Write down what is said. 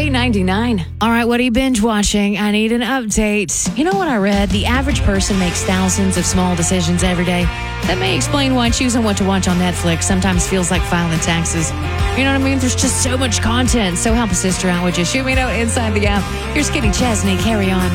$8.99. All right, what are you binge watching? I need an update. You know what I read? The average person makes thousands of small decisions every day. That may explain why choosing what to watch on Netflix sometimes feels like filing taxes. You know what I mean? There's just so much content. So help a sister out, would you? Shoot me a note inside the app. Here's Kitty Chesney. Carry on.